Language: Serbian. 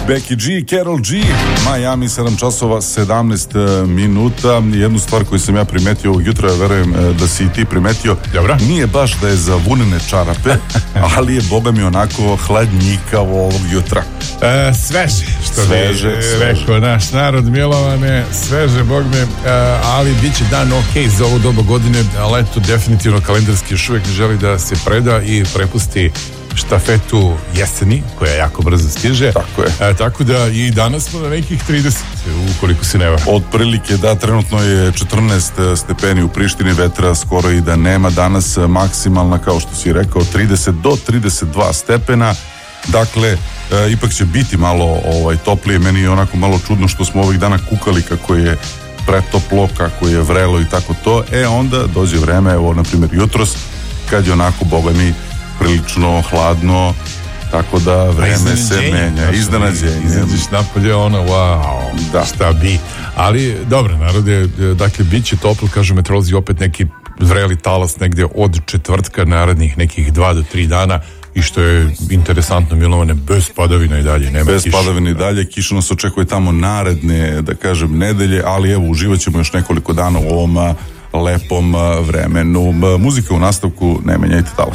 Becky G, Karol G, Miami, 7 časova 17 minuta. Jednu stvar koju sam ja primetio ovog jutra, ja verujem da si i ti primetio. Dobra. Nije baš da je za vunene čarape, ali je, boga mi, onako hladnjikavo ovog jutra. Sveže, što sveže, bi rekao naš narod, Milovane, sveže, bog me, ali bit će dan ok za ovo doba godine, ali eto, definitivno kalendarski još uvijek ne želi da se preda i prepusti štafetu jeseni, koja jako brzo stiže. Tako je. Tako da i danas smo na nekih 30, ukoliko se ne varam. Otprilike, da, trenutno je 14 stepeni u Prištini, vetra skoro i da nema. Danas maksimalna, kao što si rekao, 30 do 32 stepena. Dakle, ipak će biti malo toplije. Meni je onako malo čudno što smo ovih dana kukali kako je pretoplo, kako je vrelo i tako to. Onda dođe vreme, evo, na primjer, jutros, kad je onako, boga mi, prilično hladno, tako da vreme se menja. Iznenađenje. Izađeš napolje, wow, da. Šta bi. Ali, dobro, narode, dakle, bit će toplo, kažu meteorolozi, opet neki vreli talas negdje od četvrtka narednih nekih 2 do 3 dana. I što je interesantno, Milovane, bez padavina i dalje. Bez padavina i dalje. Kiša nas očekuje tamo naredne, da kažem, nedelje, ali evo, uživat ćemo još nekoliko dana u ovom lepom vremenu. Muzika u nastavku, ne menjajte talas.